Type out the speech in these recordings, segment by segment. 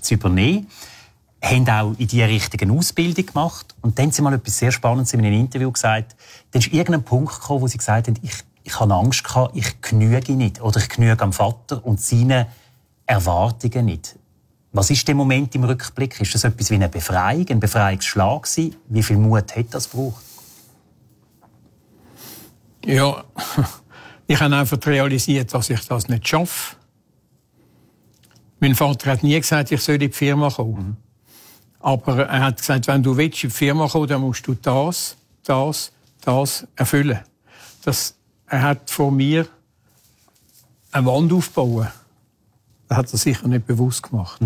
zu übernehmen. Haben auch in diese Richtung eine Ausbildung gemacht. Und dann haben sie mal etwas sehr Spannendes in einem Interview gesagt. Dann ist irgendein Punkt gekommen, wo sie gesagt haben, ich habe Angst gehabt, ich genüge nicht. Oder ich genüge am Vater und seinen Erwartungen nicht. Was ist der Moment im Rückblick? Ist das etwas wie eine Befreiung, ein Befreiungsschlag gewesen? Wie viel Mut hat das gebraucht? Ja, ich habe einfach realisiert, dass ich das nicht schaffe. Mein Vater hat nie gesagt, ich soll in die Firma kommen. Aber er hat gesagt, wenn du willst in die Firma kommen, dann musst du das erfüllen. Er hat von mir eine Wand aufbauen. Das hat er sicher nicht bewusst gemacht.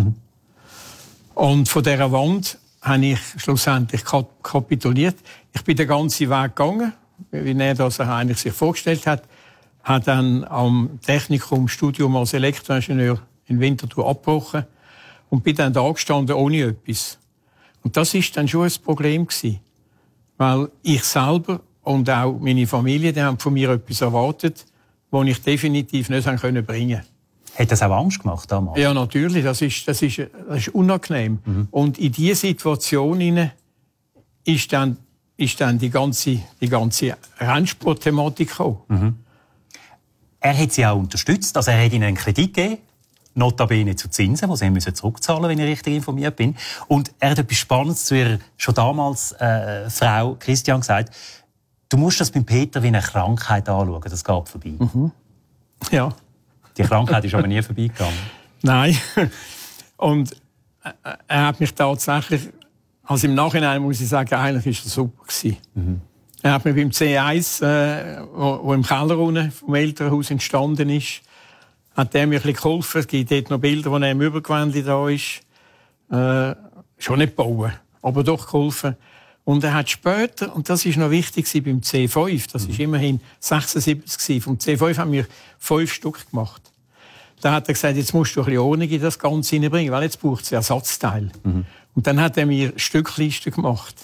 Und von dieser Wand habe ich schlussendlich kapituliert. Ich bin den ganzen Weg gegangen, wie er das eigentlich sich vorgestellt hat. Hat dann am Technikum Studium als Elektroingenieur in Winterthur abgebrochen und bin dann da gestanden ohne etwas. Und das ist dann schon ein Problem gewesen, weil ich selber und auch meine Familie, die haben von mir etwas erwartet, was ich definitiv nicht bringen konnte. Hat das auch Angst gemacht damals? Ja, natürlich. Das ist unangenehm. Und in diese Situation ist dann die ganze Rennsportthematik gekommen. Er hat sie auch unterstützt. Also er hat ihnen einen Kredit gegeben, notabene zu Zinsen, die sie zurückzahlen müssen, wenn ich richtig informiert bin. Und er hat etwas Spannendes zu ihrer schon damals Frau Christian gesagt. Du musst das beim Peter wie eine Krankheit anschauen. Das geht vorbei. Ja. Die Krankheit ist aber nie vorbeigegangen. Nein. Und er hat mich tatsächlich, also im Nachhinein muss ich sagen, eigentlich war er super gewesen. Er hat mir beim C1, wo im Keller unten vom Elternhaus entstanden ist, hat er mir ein bisschen geholfen. Es gibt dort noch Bilder, wo er im Übergewändli da ist. Schon nicht bauen, aber doch geholfen. Und er hat später, und das ist noch wichtig beim C5, das ist immerhin 76 vom C5 haben wir 5 Stück gemacht. Da hat er gesagt, jetzt musst du ein bisschen Ordnung in das Ganze hineinbringen, weil jetzt braucht es Ersatzteile. Und dann hat er mir Stücklisten gemacht.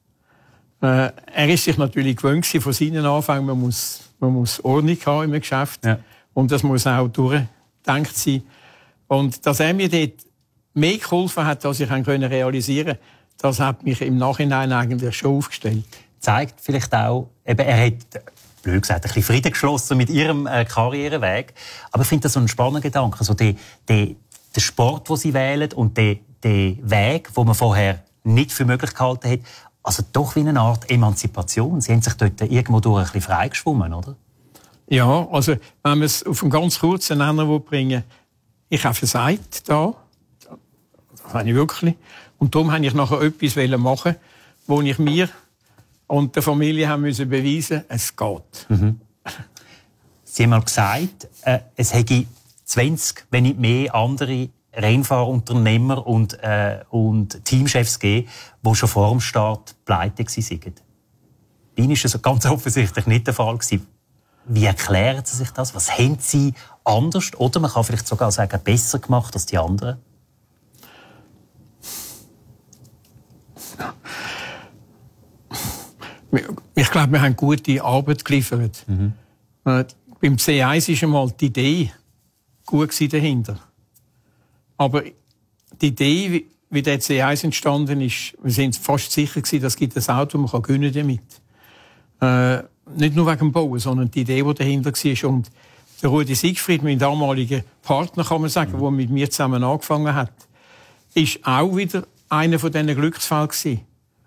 Er ist sich natürlich gewöhnt von seinen Anfängen, man muss Ordnung haben im Geschäft. Ja. Und das muss auch durchgedacht sein. Und dass er mir dort mehr geholfen hat, als ich realisieren konnte, das hat mich im Nachhinein eigentlich schon aufgestellt. Zeigt vielleicht auch, eben, er hat, blöd gesagt, ein bisschen Frieden geschlossen mit ihrem Karriereweg. Aber ich finde das so ein spannender Gedanke. Also der Sport, den sie wählen und der Weg, den man vorher nicht für möglich gehalten hat, also doch wie eine Art Emanzipation. Sie haben sich dort irgendwo durch ein bisschen freigeschwommen, oder? Ja, also wenn man es auf einen ganz kurzen Nenner bringen will, ich habe versagt da. Das habe ich wirklich. Und darum wollte ich nachher etwas machen, wo ich mir und der Familie haben müssen beweisen, es geht. Sie haben mal gesagt, es hätte 20, wenn nicht mehr, andere Rennfahrunternehmer und Teamchefs gegeben, die schon vor dem Start pleite waren. Bei Ihnen war das ganz offensichtlich nicht der Fall. Wie erklären Sie sich das? Was haben Sie anders oder man kann vielleicht sogar sagen, besser gemacht als die anderen? Ich glaube, wir haben gute Arbeit geliefert. Beim C1 war einmal die Idee gut dahinter. Aber die Idee, wie der C1 entstanden ist, wir sind fast sicher gewesen, dass es ein Auto, man kann gewinnen damit. Nicht nur wegen dem Bauen, sondern die Idee, die dahinter war. Und der Rudi Siegfried, mein damaliger Partner, kann man sagen, der mit mir zusammen angefangen hat, ist auch wieder einer von diesen Glücksfällen gewesen.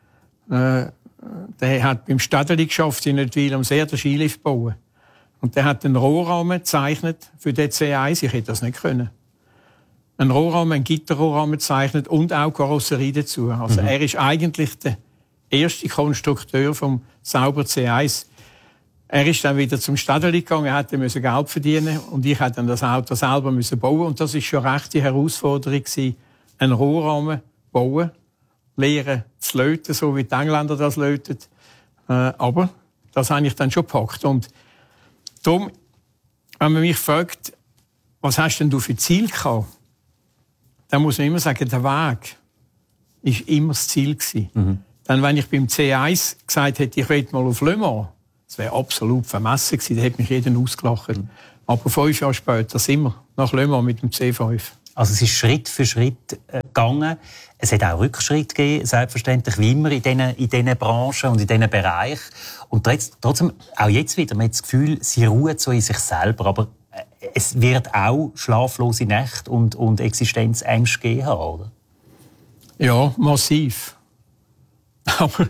Der hat beim Städteli geschafft, in Nöttwil am See den Skilift bauen. Und der hat einen Rohrrahmen gezeichnet für den C1. Ich hätte das nicht können. Ein Rohrrahmen, ein Gitterrohrrahmen gezeichnet und auch Karosserie dazu. Also er ist eigentlich der erste Konstrukteur vom sauber C1. Er ist dann wieder zum Städteli gegangen, er hätte Geld verdienen und ich hätte dann das Auto selber bauen. Und das ist schon recht die Herausforderung gewesen. Einen Rohrrahmen bauen, lernen zu löten, so wie die Engländer das löten. Aber das habe ich dann schon gepackt. Und darum, wenn man mich fragt, was hast denn du für Ziel gehabt? Dann muss man immer sagen, der Weg war immer das Ziel gewesen. Dann, wenn ich beim C1 gesagt hätte, ich will mal auf Le Mans, das wäre absolut vermessen gewesen, da hätte mich jeder ausgelacht. Aber 5 Jahre später sind wir nach Le Mans mit dem C5. Also es ist Schritt für Schritt gegangen. Es hat auch Rückschritte gegeben, selbstverständlich, wie immer in diesen Branchen und in diesen Bereichen. Und trotzdem, auch jetzt wieder, man hat das Gefühl, sie ruhen so in sich selber. Aber es wird auch schlaflose Nächte und Existenzängste geben haben, oder? Ja, massiv. Aber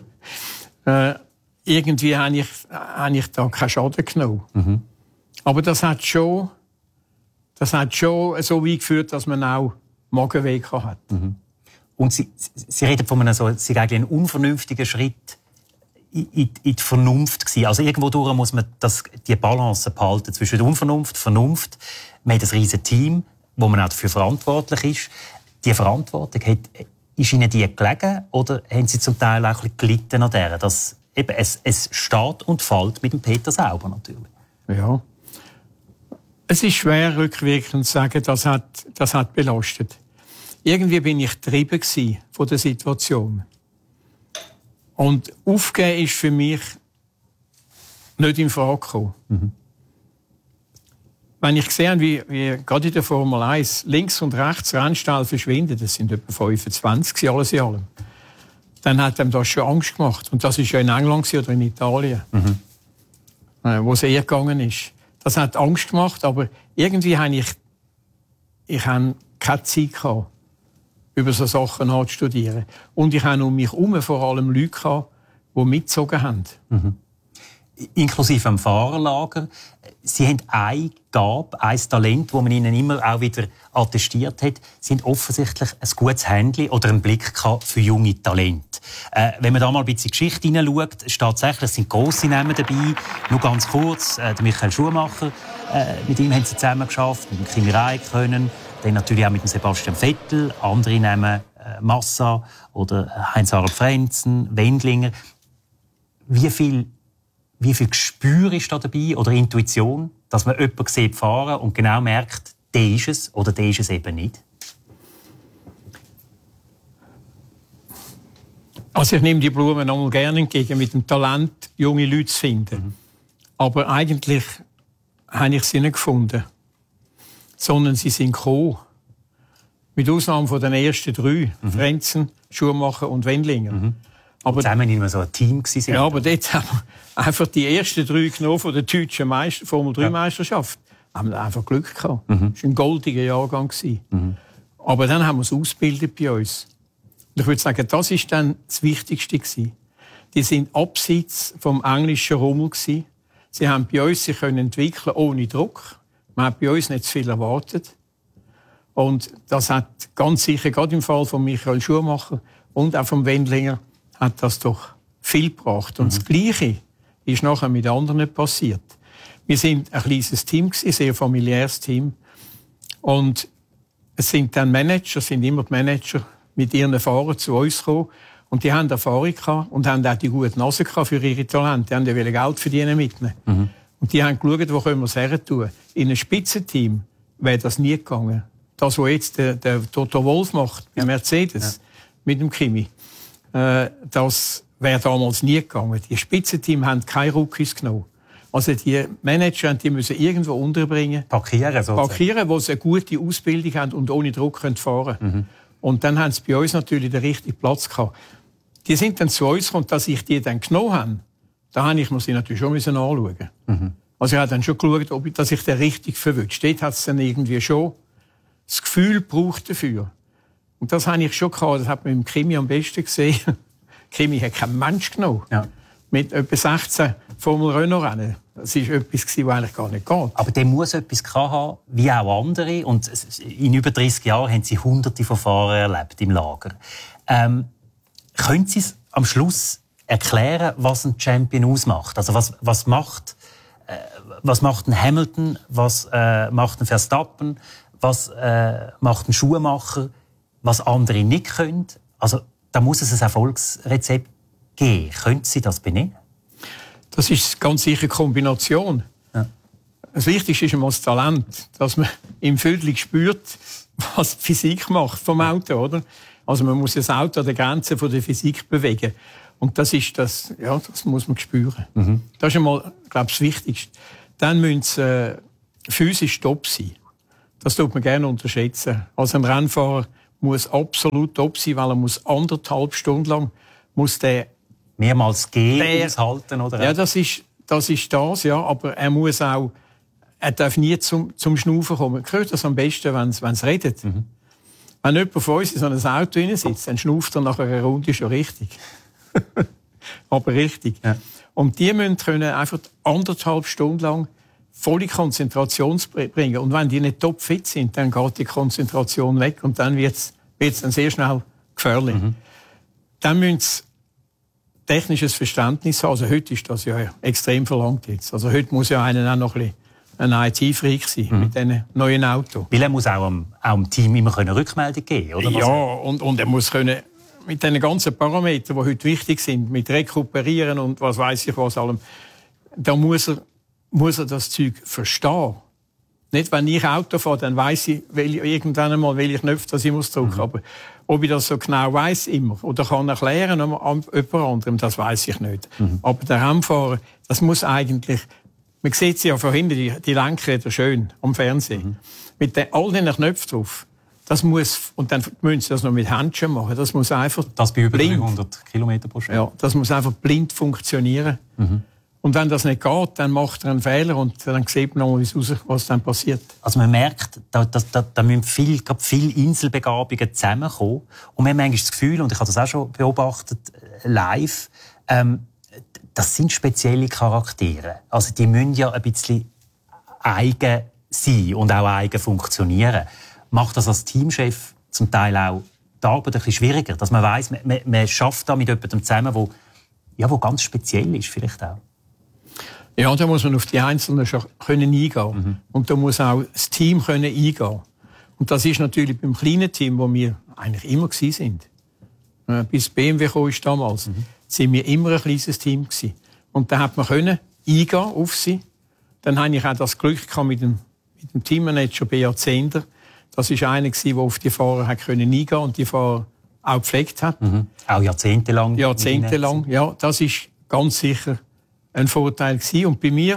irgendwie habe ich da keinen Schaden genommen. Mhm. Aber das hat schon so weit geführt, dass man auch Magenweh hat. Mhm. Und Sie reden von einem eigentlich einen unvernünftigen Schritt in die Vernunft gewesen. Also irgendwo durch muss man die Balance behalten zwischen der Unvernunft, Vernunft. Man hat ein riesiges Team, wo man auch dafür verantwortlich ist. Die Verantwortung ist Ihnen die gelegen oder haben Sie zum Teil auch ein bisschen gelitten an der? Dass eben es steht und fällt mit dem Peter Sauber natürlich. Ja. Es ist schwer, rückwirkend zu sagen, das hat belastet. Irgendwie bin ich getrieben von der Situation. Und aufgeben ist für mich nicht in Frage gekommen. Mhm. Wenn ich sehe, wie gerade in der Formel 1 links und rechts Rennstall verschwinden, das sind etwa 25 alles in allem, dann hat ihm das schon Angst gemacht. Und das war ja in England oder in Italien, wo es eher gegangen ist. Das hat Angst gemacht, aber irgendwie habe ich keine Zeit gehabt, über so Sachen nachzustudieren. Und ich hatte um mich herum vor allem Leute gehabt, die mitgezogen haben. Mhm. Inklusive am Fahrerlager. Sie haben eine Gabe, ein Talent, das man ihnen immer auch wieder attestiert hat. Sie haben offensichtlich ein gutes Händchen oder einen Blick für junge Talente. Wenn man da mal ein bisschen Geschichte hineinschaut, ist tatsächlich, es sind grosse Namen dabei. Nur ganz kurz, der Michael Schumacher, mit ihm haben sie zusammen geschafft, mit dem Kimi Räikkönen, dann natürlich auch mit dem Sebastian Vettel, andere Namen Massa oder Heinz-Harald Frentzen, Wendlinger. Wie viel Gespür ist da dabei oder Intuition, dass man jemanden sieht fahren und genau merkt, der ist es oder der ist es eben nicht? Also ich nehme die Blumen noch mal gerne entgegen, mit dem Talent, junge Leute zu finden. Mhm. Aber eigentlich habe ich sie nicht gefunden, sondern sie sind gekommen. Mit Ausnahme von den ersten 3, Frentzen, Schumacher und Wendlinger. Mhm. Aber zusammen immer so ein Team gewesen. Ja, aber dort haben wir einfach die ersten 3 genommen von der deutschen Formel-3-Meisterschaft. Haben wir einfach Glück gehabt. Das war ein goldiger Jahrgang. Mhm. Aber dann haben wir es ausgebildet bei uns. Und ich würde sagen, das war dann das Wichtigste gewesen. Die sind abseits vom englischen Rummel gewesen. Sie haben bei uns sich entwickeln ohne Druck. Man hat bei uns nicht zu viel erwartet. Und das hat ganz sicher, gerade im Fall von Michael Schumacher und auch von Wendlinger, hat das doch viel gebracht. Und das Gleiche ist nachher mit anderen passiert. Wir sind ein kleines Team gewesen, ein sehr familiäres Team. Und es sind dann Manager, sind immer die Manager mit ihren Fahrern zu uns gekommen. Und die haben Erfahrung gehabt und haben auch die gute Nase gehabt für ihre Talente. Die haben ja Geld verdienen mitnehmen. Mhm. Und die haben geschaut, wo können wir es her tun. In einem Spitzenteam wäre das nie gegangen. Das, was jetzt der Toto Wolff macht, bei Mercedes, mit dem Kimi, das wäre damals nie gegangen. Die Spitzenteam haben keine Rookies genommen. Also die Manager, die müssen irgendwo unterbringen. Parkieren, wo sie eine gute Ausbildung haben und ohne Druck fahren können. Mhm. Und dann haben sie bei uns natürlich den richtigen Platz gehabt. Die sind dann zu uns gekommen, dass ich die dann genommen habe. Da habe ich mir sie natürlich schon anschauen. Mhm. Also ich habe dann schon geschaut, dass ich den richtig verwünscht. Dort hat es dann irgendwie schon das Gefühl gebraucht dafür. Und das habe ich schon gehabt. Das hat man im Kimi am besten gesehen. Kimi hat keinen Mensch genommen. Ja. Mit etwa 16 Formel-Renault-Rennen. Das war etwas, was eigentlich gar nicht geht. Aber der muss etwas haben, wie auch andere. Und in über 30 Jahren haben sie Hunderte von Fahrern erlebt im Lager. Können Sie es am Schluss erklären, was ein Champion ausmacht? Also was macht ein Hamilton, was macht ein Verstappen, was macht ein Schuhmacher, was andere nicht können? Also da muss es ein Erfolgsrezept geben. Können Sie das benennen? Das ist ganz sicher eine Kombination. Ja. Das Wichtigste ist einmal das Talent, dass man im Viertel spürt, was die Physik macht vom Auto, oder? Also man muss das Auto an der Grenze von der Physik bewegen. Und das muss man spüren. Mhm. Das ist einmal, glaube ich, das Wichtigste. Dann müssen sie physisch top sein. Das tut man gerne unterschätzen. Also ein Rennfahrer muss absolut top sein, weil er muss 1,5 Stunden lang muss der mehrmals gehen, aushalten, oder? Ja, das ist das, ja. Aber er muss auch, er darf nie zum Schnaufen kommen. Man hört das am besten, wenn es redet. Mhm. Wenn jemand von uns in so einem Auto drin sitzt, dann schnauft er nach einer Runde schon richtig. Aber richtig. Ja. Und die müssen können einfach 1,5 Stunden lang volle Konzentration bringen. Und wenn die nicht topfit sind, dann geht die Konzentration weg und dann wird's dann sehr schnell gefährlich. Mhm. Dann müssen sie technisches Verständnis haben. Also heute ist das ja extrem verlangt jetzt. Also heute muss ja einer auch noch ein IT-Freak sein mit diesen neuen Autos. Weil er muss auch am Team immer Rückmeldung geben, oder? Ja, und er muss können mit den ganzen Parametern, die heute wichtig sind, mit Rekuperieren und was weiß ich was allem, da muss er das Zeug verstehen. Nicht, wenn ich Auto fahre, dann weiss ich irgendwann einmal, welche Knöpfe ich muss drücken. Aber ob ich das so genau weiss immer oder kann erklären an jemand anderem, das weiss ich nicht. Aber der Rennfahrer, das muss eigentlich, man sieht sie ja von hinten, die Lenkräder schön am Fernsehen. Mit all diesen Knöpfen drauf. Das muss, und dann müssen sie das noch mit Händchen machen. Das muss einfach das bei über 300 Kilometer pro Stunde. Ja, das muss einfach blind funktionieren. Und wenn das nicht geht, dann macht er einen Fehler und dann sieht man noch, was dann passiert. Also man merkt, da müssen viele Inselbegabungen zusammenkommen. Und man hat manchmal das Gefühl, und ich habe das auch schon beobachtet, live, das sind spezielle Charaktere. Also die müssen ja ein bisschen eigen sein und auch eigen funktionieren. Macht das als Teamchef zum Teil auch die Arbeit ein bisschen schwieriger, dass man weiss, man schafft da mit jemandem zusammen, wo ganz speziell ist vielleicht auch. Ja, da muss man auf die Einzelnen schon eingehen. Und da muss auch das Team eingehen. Und das ist natürlich beim kleinen Team, wo wir eigentlich immer waren. Bis BMW kam damals, sind wir immer ein kleines Team gewesen. Und da hat man eingehen auf sie. Dann hatte ich auch das Glück mit dem Teammanager Beat Zehnder. Das war einer, der auf die Fahrer eingehen konnte und die Fahrer auch gepflegt hat. Auch jahrzehntelang? Jahrzehntelang, ja. Das war ganz sicher ein Vorteil gewesen. Und bei mir,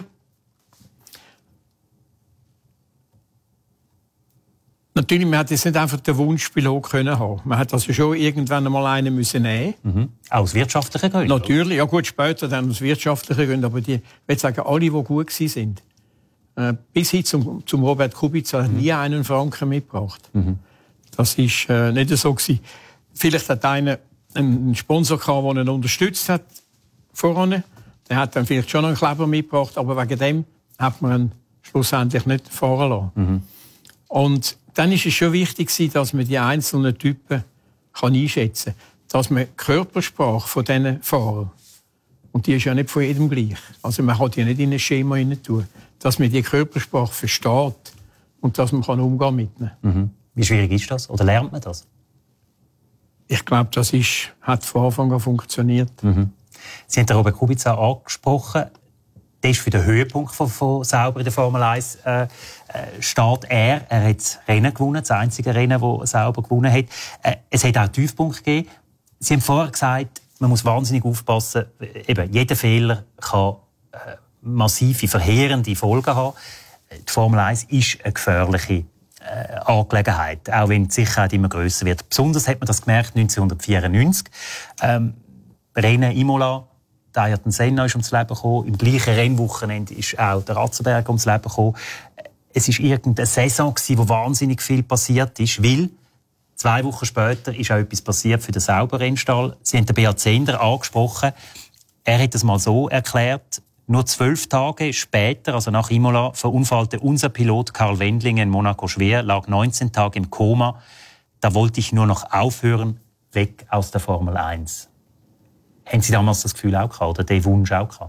natürlich, man hat jetzt nicht einfach den Wunschpilot haben. Man hat also schon irgendwann einmal einen müssen nehmen. Aus wirtschaftlichen Gründen? Natürlich, ja gut, später dann aus wirtschaftlichen Gründen. Aber ich will sagen, alle, die gut waren, bis hin zum Robert Kubica, hat nie einen Franken mitgebracht. Das ist nicht so gewesen. Vielleicht hat einer einen Sponsor gehabt, der ihn unterstützt hat voran. Der hat dann vielleicht schon einen Kleber mitgebracht, aber wegen dem hat man ihn schlussendlich nicht fahren lassen. Und dann ist es schon wichtig, dass man die einzelnen Typen einschätzen kann. Dass man die Körpersprache von diesen Fahrern, und die ist ja nicht von jedem gleich, also man kann die nicht in ein Schema hinein tun, dass man die Körpersprache versteht und dass man umgehen mit ihnen. Wie schwierig ist das? Oder lernt man das? Ich glaube, das hat von Anfang an funktioniert. Sie haben den Robert Kubica angesprochen. Der ist für den Höhepunkt von Sauber in der Formel 1 steht er. Er hat das Rennen gewonnen, das einzige Rennen, das Sauber gewonnen hat. Es hat auch einen Tiefpunkt gegeben. Sie haben vorher gesagt, man muss wahnsinnig aufpassen. Eben, jeder Fehler kann massive, verheerende Folgen haben. Die Formel 1 ist eine gefährliche Angelegenheit, auch wenn die Sicherheit immer grösser wird. Besonders hat man das gemerkt 1994. Rennen Imola, der Ayrton Senna ist ums Leben gekommen. Im gleichen Rennwochenende ist auch der Ratzenberger ums Leben gekommen. Es war irgendeine Saison, wo wahnsinnig viel passiert ist, weil 2 Wochen später ist auch etwas passiert für den Sauber-Rennstall. Sie haben den Beat Zehnder angesprochen. Er hat es mal so erklärt: Nur 12 Tage später, also nach Imola, verunfallte unser Pilot Karl Wendling in Monaco schwer, lag 19 Tage im Koma. Da wollte ich nur noch aufhören, weg aus der Formel 1. Haben Sie damals das Gefühl auch gehabt, oder den Wunsch auch gehabt?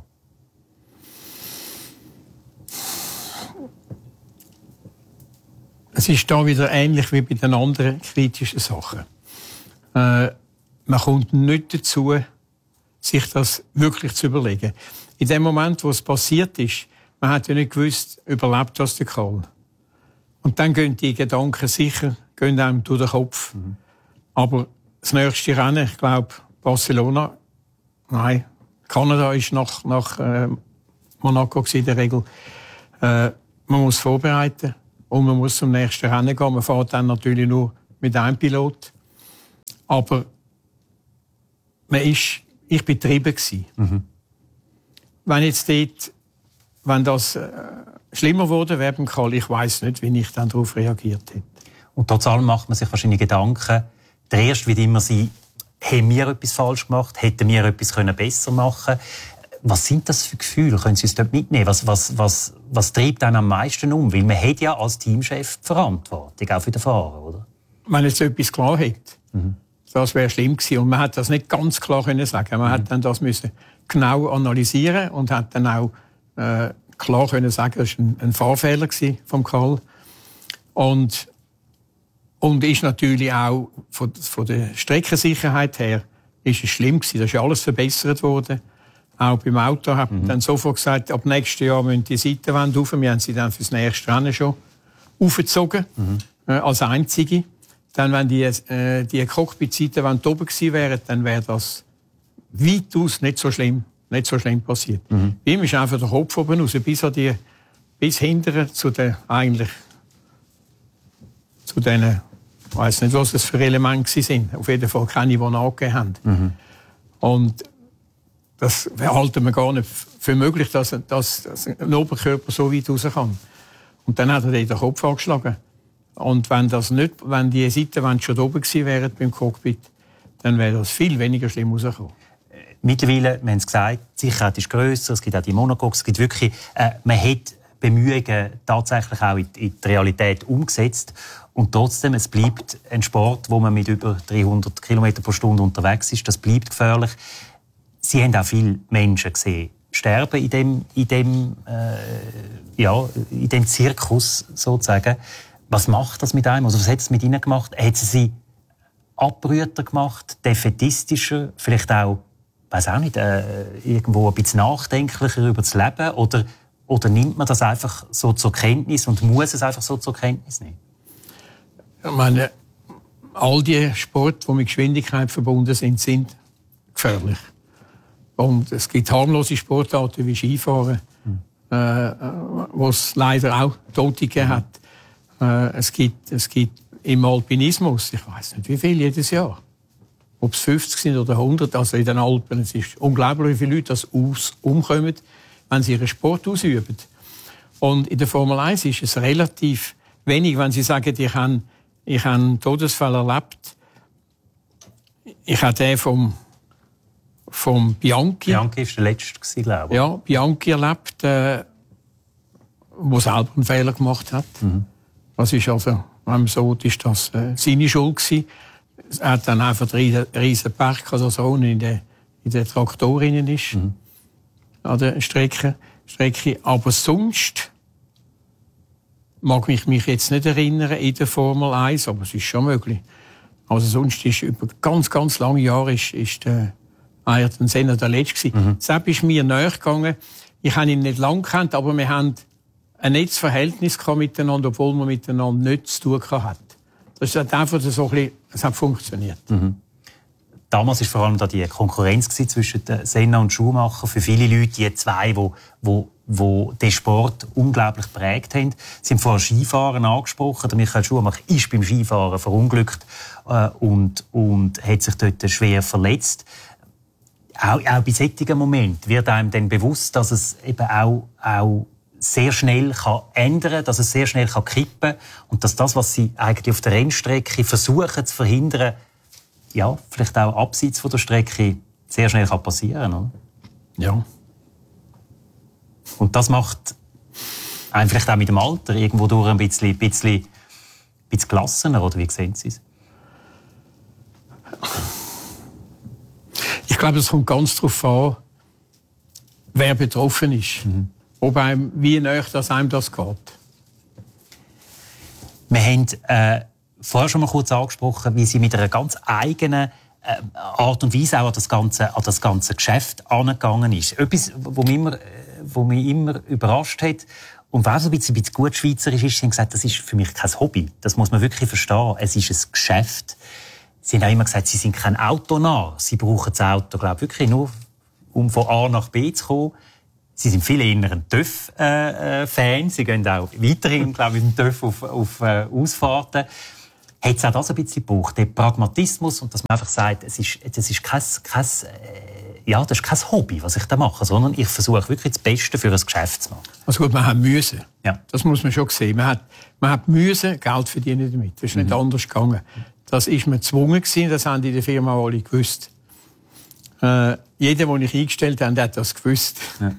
Es ist da wieder ähnlich wie bei den anderen kritischen Sachen. Man kommt nicht dazu, sich das wirklich zu überlegen. In dem Moment, wo es passiert ist, man hat ja nicht gewusst, überlebt das der Karl. Und dann gehen die Gedanken sicher einem durch den Kopf. Aber das nächste Rennen, ich glaube, Barcelona, nein, Kanada ist nach Monaco in der Regel. Man muss vorbereiten. und man muss zum nächsten Rennen gehen. Man fährt dann natürlich nur mit einem Pilot. Aber ich war betrieben. Wenn das schlimmer wurde wäre beim Karl, ich weiss nicht, wie ich dann darauf reagiert hätte. Und trotz allem macht man sich wahrscheinlich Gedanken, der erste wird immer sein, haben wir etwas falsch gemacht, hätten wir etwas besser machen können. Was sind das für Gefühle? Können Sie uns dort mitnehmen? Was treibt einen am meisten um? Weil man hat ja als Teamchef die Verantwortung, auch für den Fahrer, oder? Wenn jetzt etwas klar hätte, das wäre schlimm gewesen. Und man hat das nicht ganz klar können sagen. Man hat dann das müssen genau analysieren und hat dann auch klar können sagen, das war ein Fahrfehler vom Karl. Und ist natürlich auch von der Streckensicherheit her ist es schlimm gewesen. Da ist alles verbessert worden. Auch beim Auto hat man dann sofort gesagt, ab nächstes Jahr müssen die Seitenwände rauf. Wir haben sie dann fürs nächste Rennen schon aufgezogen, als einzige. Dann, wenn die Cockpit-Seitenwände oben gewesen wären, dann wäre das weitaus nicht so schlimm passiert. Ihm ist einfach der Kopf oben raus, bis hinterher zu den ich weiss nicht, was das für Elemente sind. Auf jeden Fall keine, die angegeben haben. Und das halten wir gar nicht für möglich, dass ein Oberkörper so weit raus kann. Und dann hat er den Kopf angeschlagen. Und wenn die Seitenwände schon oben gewesen wären beim Cockpit, dann wäre das viel weniger schlimm rausgekommen. Mittlerweile, wir haben es gesagt, die Sicherheit ist grösser, es gibt auch die Monocoques, es gibt wirklich, man hat Bemühungen tatsächlich auch in die Realität umgesetzt. Und trotzdem, es bleibt ein Sport, wo man mit über 300 km pro Stunde unterwegs ist. Das bleibt gefährlich. Sie haben auch viele Menschen gesehen sterben in dem Zirkus sozusagen. Was macht das mit einem? Also was hat es mit ihnen gemacht? Hat sie abbrüter gemacht, defätistischer, vielleicht auch, weiß auch nicht, irgendwo ein bisschen nachdenklicher über das Leben? Oder nimmt man das einfach so zur Kenntnis und muss es einfach so zur Kenntnis nehmen? Ich meine, all die Sporte, die mit Geschwindigkeit verbunden sind gefährlich. Und es gibt harmlose Sportarten wie Skifahren, wo es leider auch Tote gegeben hat. Es gibt im Alpinismus, ich weiß nicht wie viel jedes Jahr, ob es 50 sind oder 100, also in den Alpen, es ist unglaublich, wie viele Leute das umkommen, wenn sie ihren Sport ausüben. Und in der Formel 1 ist es relativ wenig, wenn sie sagen, ich habe einen Todesfall erlebt. Ich habe den vom Bianchi. Bianchi war der letzte, glaube ich. Ja, Bianchi erlebt, der selber einen Fehler gemacht hat. Das ist also, wenn man so ist das seine Schuld gewesen. Er hat dann einfach einen riesen Pech, dass er ohne in den Traktor rein ist. An der Strecke. Aber sonst mag ich mich jetzt nicht erinnern in der Formel 1, aber es ist schon möglich. Also sonst ist über ganz, ganz lange Jahre ist der Ayrton Senna der Letzte gewesen. Sepp ist mir näher gegangen. Ich habe ihn nicht lange gekannt, aber wir haben ein nettes Verhältnis miteinander, obwohl man miteinander nichts zu tun hat. Das hat einfach so ein bisschen, es hat funktioniert. Damals war vor allem da die Konkurrenz zwischen Senna und Schumacher. Für viele Leute, die zwei, die den Sport unglaublich geprägt haben. Sie haben vorher Skifahren angesprochen. Der Michael Schumacher ist beim Skifahren verunglückt und hat sich dort schwer verletzt. Auch bei solchen Momenten wird einem dann bewusst, dass es eben auch sehr schnell ändern kann, dass es sehr schnell kippen kann und dass das, was sie eigentlich auf der Rennstrecke versuchen zu verhindern, ja, vielleicht auch abseits von der Strecke sehr schnell passieren kann. Ja. Und das macht einen vielleicht auch mit dem Alter irgendwo durch ein bisschen gelassener, oder wie sehen Sie es? Ich glaube, es kommt ganz darauf an, wer betroffen ist. Wie nahe einem das geht. Wir haben vorher schon mal kurz angesprochen, wie Sie mit einer ganz eigenen Art und Weise auch an das ganze Geschäft angegangen ist. Etwas, was mich immer überrascht hat und was so ein bisschen gut schweizerisch ist, Sie haben gesagt, das ist für mich kein Hobby. Das muss man wirklich verstehen. Es ist ein Geschäft. Sie haben auch immer gesagt, Sie sind kein Autonarr. Sie brauchen das Auto, glaube ich, wirklich nur, um von A nach B zu kommen. Sie sind viel eher ein TÜV-Fan. Sie gehen auch weiterhin, glaube ich, mit dem TÜV auf Ausfahrten. Hat es auch das ein bisschen gebraucht, der Pragmatismus, und dass man einfach sagt, das ist kein Hobby, was ich da mache, sondern ich versuche wirklich das Beste für ein Geschäft zu machen. Also gut, man hat müssen. Ja. Das muss man schon sehen. Man hat müssen Geld verdienen damit. Das ist nicht anders gegangen. Das ist man gezwungen gewesen, das haben die in der Firma alle gewusst. Jeder, den ich eingestellt habe, hat das gewusst. Ja.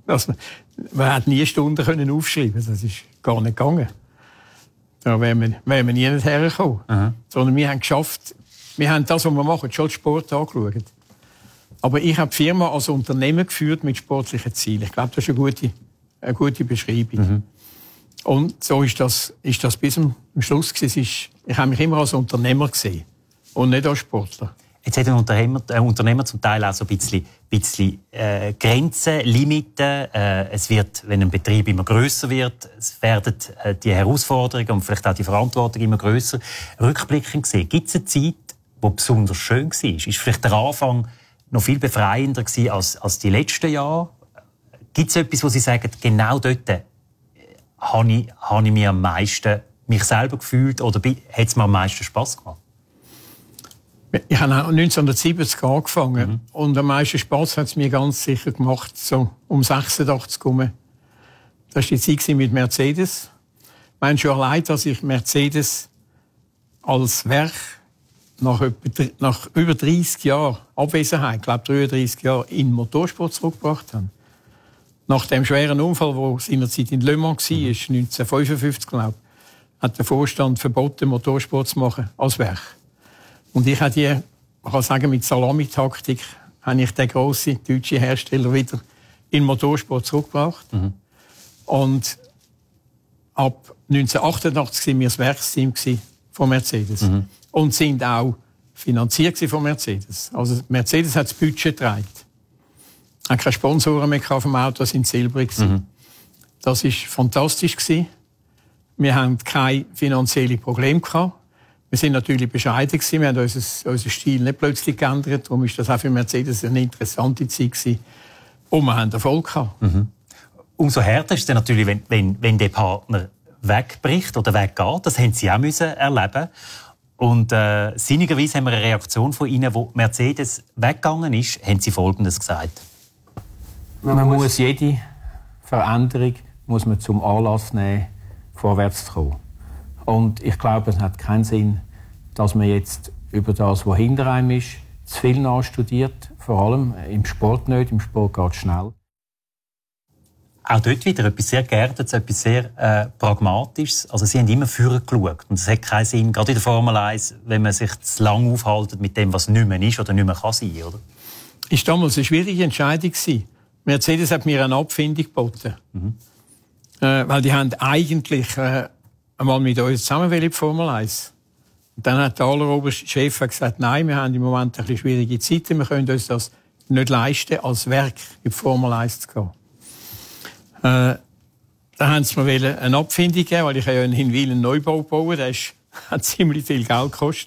Man hat nie Stunden können aufschreiben. Das ist gar nicht gegangen. Da wären wir nie hergekommen. Sondern wir haben geschafft, wir haben das, was wir machen, schon Sport angeschaut. Aber ich habe die Firma als Unternehmen geführt mit sportlichen Zielen. Ich glaube, das ist eine gute Beschreibung. Und so ist das bis zum Schluss gewesen. Ich habe mich immer als Unternehmer gesehen und nicht als Sportler. Jetzt hat ein Unternehmer zum Teil auch so ein bisschen Grenzen, Limiten. Es wird, wenn ein Betrieb immer grösser wird, es werden die Herausforderungen und vielleicht auch die Verantwortung immer grösser. Rückblickend gesehen, gibt es eine Zeit, die besonders schön war? Ist vielleicht der Anfang noch viel befreiender gewesen als die letzten Jahre? Gibt es etwas, wo Sie sagen, genau dort habe ich mich am meisten mich selber gefühlt oder hat es mir am meisten Spass gemacht? Ich habe 1970 angefangen und am meisten Spass hat es mir ganz sicher gemacht, so um 86 herum. Das war die Zeit mit Mercedes. Ich meine schon allein, dass ich Mercedes als Werk nach über 30 Jahren Abwesenheit, ich glaube 33 Jahre, in den Motorsport zurückgebracht habe. Nach dem schweren Unfall, der seinerzeit in Le Mans war, 1955, glaube ich, hat der Vorstand verboten, Motorsport zu machen als Werk. Und ich habe man kann sagen, mit Salamitaktik habe ich den grossen deutschen Hersteller wieder in den Motorsport zurückgebracht. Und ab 1988 waren wir das Werksteam von Mercedes. Und sind auch finanziert von Mercedes. Also Mercedes hat das Budget getragen. Hat keine Sponsoren mehr vom Auto, das sind silbrig. Das war fantastisch. Wir hatten keine finanziellen Probleme gehabt. Wir sind natürlich bescheiden gewesen. Wir haben unseren Stil nicht plötzlich geändert. Darum war das auch für Mercedes eine interessante Zeit gewesen. Und wir haben Erfolg gehabt. Umso härter ist es dann natürlich, wenn der Partner wegbricht oder weggeht. Das haben Sie auch müssen erleben. Und sinnigerweise haben wir eine Reaktion von Ihnen, wo Mercedes weggegangen ist, haben Sie Folgendes gesagt. Man muss jede Veränderung zum Anlass nehmen, vorwärts zu kommen. Und ich glaube, es hat keinen Sinn, dass man jetzt über das, was hinter einem ist, zu viel nachstudiert. Vor allem im Sport nicht. Im Sport geht es schnell. Auch dort wieder etwas sehr Geerdetes, etwas sehr Pragmatisches. Also Sie haben immer vorher geschaut. Und es hat keinen Sinn, gerade in der Formel 1, wenn man sich zu lange aufhält mit dem, was nicht mehr ist oder nicht mehr kann sein, oder? Ist damals eine schwierige Entscheidung gewesen. Mercedes hat mir eine Abfindung geboten. Weil die haben eigentlich einmal mit uns zusammen in die Formel 1. Und dann hat der alleroberste Chef gesagt, nein, wir haben im Moment ein bisschen schwierige Zeiten, wir können uns das nicht leisten, als Werk in die Formel 1 zu gehen. Dann haben sie mir eine Abfindung gegeben, weil ich ja in Hinwil einen Neubau bauen, der hat ziemlich viel Geld gekostet.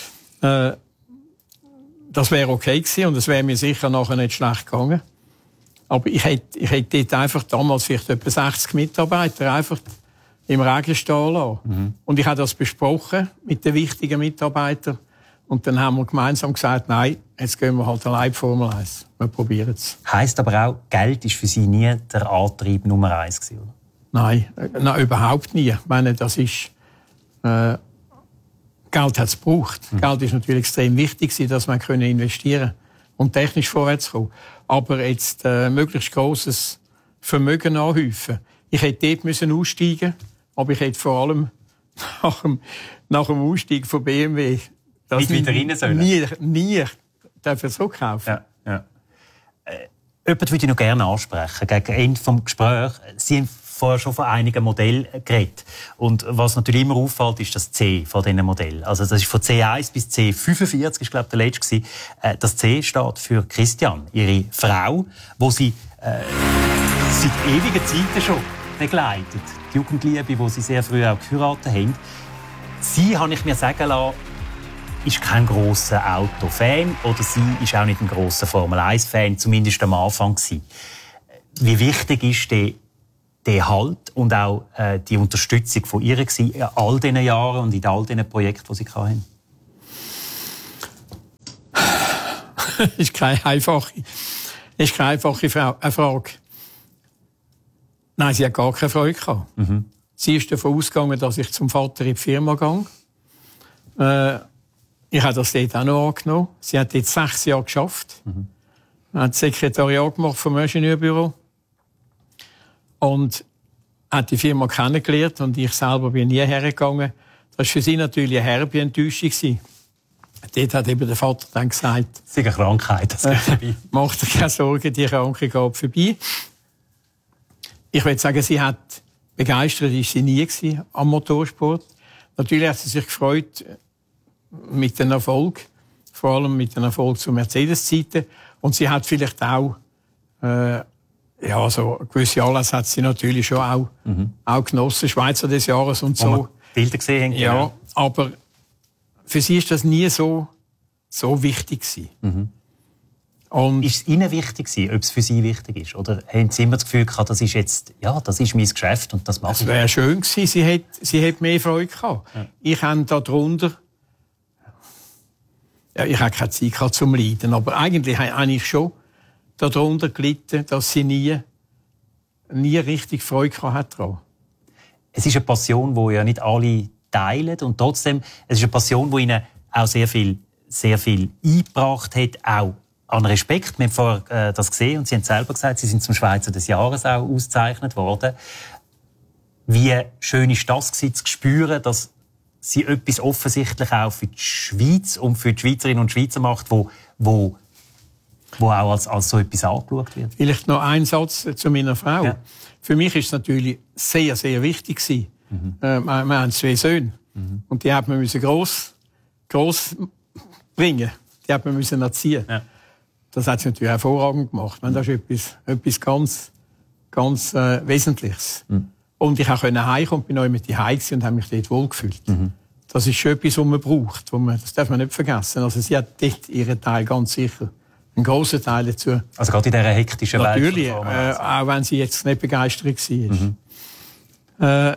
Das wäre okay gewesen und es wäre mir sicher nachher nicht schlecht gegangen. Aber ich hätte dort einfach damals vielleicht etwa 60 Mitarbeiter einfach im Regen stehen lassen. Und ich habe das besprochen mit den wichtigen Mitarbeitern. Und dann haben wir gemeinsam gesagt, nein, jetzt gehen wir halt allein Formel 1. Wir probieren es. Heisst aber auch, Geld war für Sie nie der Antrieb Nummer 1 gewesen, oder? Nein, überhaupt nie. Ich meine, das ist... Geld hat es gebraucht. Geld ist natürlich extrem wichtig, dass man investieren konnte und technisch vorwärts kommen. Aber jetzt möglichst grosses Vermögen anhäufen. Ich hätte dort aussteigen müssen, aber ich hätte vor allem nach dem Ausstieg von BMW das nicht wieder rein sollen. Nie dafür zurückkaufen. Ja. Jemand würde ich noch gerne ansprechen, gegen Ende des Gesprächs. Sie haben vorher schon von einigen Modellen geredet. Und was natürlich immer auffällt, ist das C von diesen Modellen. Also das ist von C1 bis C45, ist glaube ich der letzte. Das C steht für Christian, ihre Frau, wo sie seit ewigen Zeiten schon begleitet. Die Jugendliebe, die sie sehr früh auch geheiratet haben. Sie, habe ich mir sagen lassen, ist kein grosser Autofan oder sie ist auch nicht ein grosser Formel-1-Fan, zumindest am Anfang gewesen. Wie wichtig ist der Halt und auch die Unterstützung von ihr in all diesen Jahren und in all diesen Projekten, die sie hatten? Das ist keine einfache Frage. Nein, sie hat gar keine Freude gehabt. Mhm. Sie ist davon ausgegangen, dass ich zum Vater in die Firma gehe. Ich habe das dort auch noch angenommen. Sie hat jetzt 6 Jahre geschafft. Mhm. Hat das Sekretariat gemacht vom Ingenieurbüro. Und hat die Firma kennengelernt und ich selber bin nie hergegangen. Das war für sie natürlich eine herbe Enttäuschung. Dort hat eben der Vater dann gesagt, das ist eine Krankheit, das geht vorbei. Mach dir keine Sorgen, die Krankheit geht vorbei. Ich würde sagen, sie hat begeistert ist sie nie gewesen am Motorsport. Natürlich hat sie sich gefreut mit dem Erfolg, vor allem mit dem Erfolg zu Mercedes-Zeiten. Und sie hat vielleicht auch so gewisse Anlässe hat sie natürlich schon auch genossen, Schweizer des Jahres und so. Wo man Bilder gesehen haben. Ja, aber für sie ist das nie so wichtig gewesen. Mhm. Und ist es Ihnen wichtig gewesen, ob es für Sie wichtig ist? Oder haben Sie immer das Gefühl gehabt, das ist jetzt, ja, das ist mein Geschäft und das mache ich? Es wäre schön gewesen, sie hat mehr Freude gehabt. Ja. Ich habe darunter, ich habe keine Zeit gehabt zum Leiden, aber eigentlich habe ich schon darunter gelitten, dass sie nie richtig Freude gehabt hat daran. Es ist eine Passion, die ja nicht alle teilen und trotzdem, es ist eine Passion, die Ihnen auch sehr viel eingebracht hat, auch an Respekt. Wir haben vorher das gesehen und Sie haben selber gesagt, Sie sind zum Schweizer des Jahres auch ausgezeichnet worden. Wie schön ist das gewesen, zu spüren, dass Sie etwas offensichtlich auch für die Schweiz und für die Schweizerinnen und Schweizer macht, wo auch als so etwas angeschaut wird? Vielleicht noch ein Satz zu meiner Frau. Ja. Für mich ist es natürlich sehr, sehr wichtig gewesen. Mhm. Wir haben 2 Söhne. Mhm. Und die haben wir gross bringen. Die haben wir erziehen. Ja. Das hat sie natürlich hervorragend gemacht. Das ist etwas ganz, ganz Wesentliches. Mhm. Und ich konnte heimkommen, bin auch mit die Hause und habe mich dort wohlgefühlt. Mhm. Das ist schon etwas, was man braucht. Das darf man nicht vergessen. Also sie hat dort ihren Teil ganz sicher. Einen grossen Teil dazu. Also gerade in dieser hektischen Welt. Natürlich, auch wenn sie jetzt nicht begeistert war. Mhm.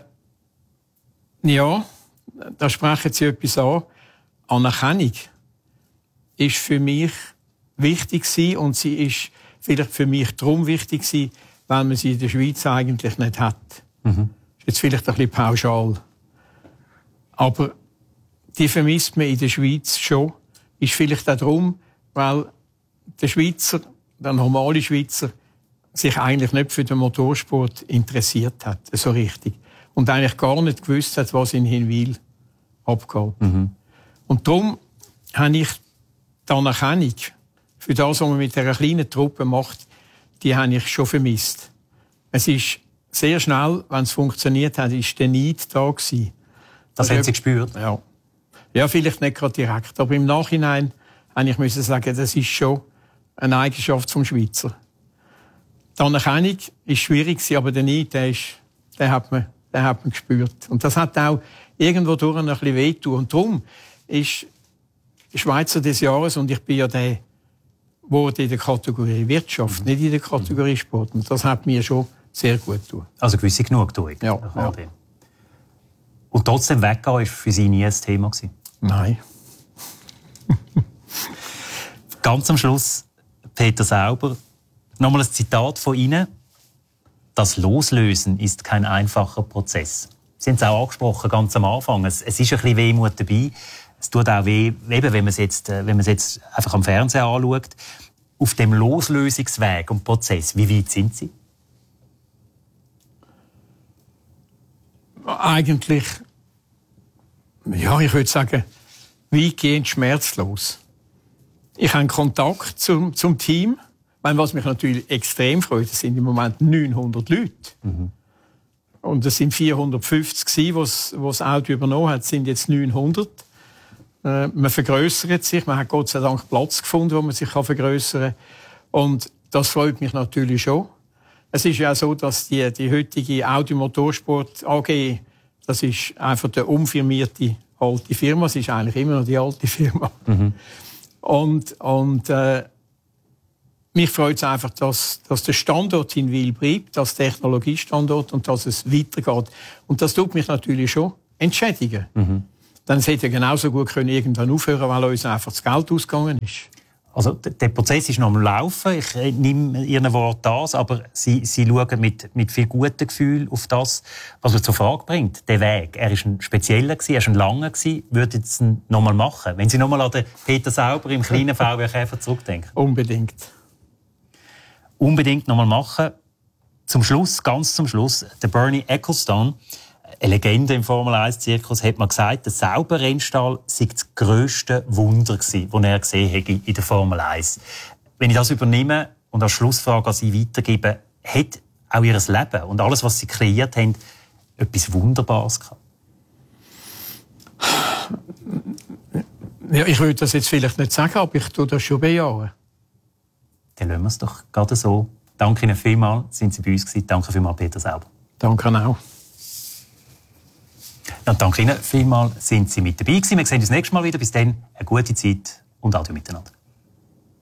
Ja, da sprechen Sie etwas an. Anerkennung ist für mich wichtig gewesen und sie ist vielleicht für mich darum wichtig gewesen, weil man sie in der Schweiz eigentlich nicht hat. Mhm. Ist jetzt vielleicht ein bisschen pauschal. Aber die vermisst man in der Schweiz schon. Ist vielleicht auch darum, weil der Schweizer, der normale Schweizer, sich eigentlich nicht für den Motorsport interessiert hat, so richtig. Und eigentlich gar nicht gewusst hat, was in Hinwil abgeht. Mhm. Und darum habe ich die Anerkennung für das, was man mit dieser kleinen Truppe macht, die habe ich schon vermisst. Es ist sehr schnell, wenn es funktioniert hat, ist der Neid da gewesen. Das haben Sie gespürt? Ja. Ja, vielleicht nicht gerade direkt, aber im Nachhinein habe ich sagen, das ist schon eine Eigenschaft vom Schweizer. Die Anerkennung ist schwierig, aber der Neid, den hat man gespürt. Und das hat auch irgendwo durch ein bisschen wehgetan. Und darum ist Schweizer des Jahres, und ich bin ja der, wurde in der Kategorie Wirtschaft, nicht in der Kategorie Sport. Und das hat mir schon sehr gut getan. Also gewisse Genugtuung. Ja. Und trotzdem weggehen war für Sie nie ein Thema gewesen? Nein. Ganz am Schluss, Peter Sauber, nochmal ein Zitat von Ihnen. Das Loslösen ist kein einfacher Prozess. Sie haben es auch angesprochen, ganz am Anfang. Es ist ein bisschen Wehmut dabei. Es tut auch weh, eben, wenn man es jetzt einfach am Fernsehen anschaut. Auf dem Loslösungsweg und Prozess, wie weit sind Sie? Eigentlich, ja, ich würde sagen, weitgehend schmerzlos. Ich habe Kontakt zum Team. Was mich natürlich extrem freut, es sind im Moment 900 Leute. Mhm. Und es sind 450 was das Auto übernommen hat, sind jetzt 900. Man vergrössert sich, man hat Gott sei Dank Platz gefunden, wo man sich vergrössern kann. Und das freut mich natürlich schon. Es ist ja auch so, dass die heutige Audi Motorsport AG, das ist einfach eine umfirmierte alte Firma. Es ist eigentlich immer noch die alte Firma. Mhm. Und mich freut es einfach, dass der Standort in Wil bleibt, als Technologiestandort und dass es weitergeht. Und das tut mich natürlich schon entschädigen. Dann hätte ja genauso gut können irgendwann aufhören, weil uns einfach das Geld ausgegangen ist. Also der Prozess ist noch am Laufen. Ich nehme Ihren Wort das, aber Sie schauen mit viel gutem Gefühl auf das, was man zur Frage bringt. Der Weg, er ist ein spezieller gewesen, er ist ein langer gewesen. Würde ich es noch mal machen, wenn Sie noch mal an den Peter Sauber im kleinen VW Käfer zurückdenken? Unbedingt. Unbedingt noch mal machen. Zum Schluss, ganz zum Schluss, der Bernie Ecclestone, eine Legende im Formel-1-Zirkus, hat man gesagt, der Sauber-Rennstall sei das grösste Wunder gewesen, das er gesehen hätte in der Formel 1. Wenn ich das übernehme und als Schlussfrage an Sie weitergebe, hat auch Ihr Leben und alles, was Sie kreiert haben, etwas Wunderbares gehabt? Ja, ich würde das jetzt vielleicht nicht sagen, aber ich tue das schon bejahen. Dann lassen wir es doch gerade so. Danke Ihnen vielmals, sind Sie bei uns gewesen. Danke vielmals, Peter Sauber. Danke auch. Ja, danke Ihnen vielmals, sind Sie mit dabei gewesen. Wir sehen uns nächstes Mal wieder. Bis dann, eine gute Zeit und Adieu miteinander.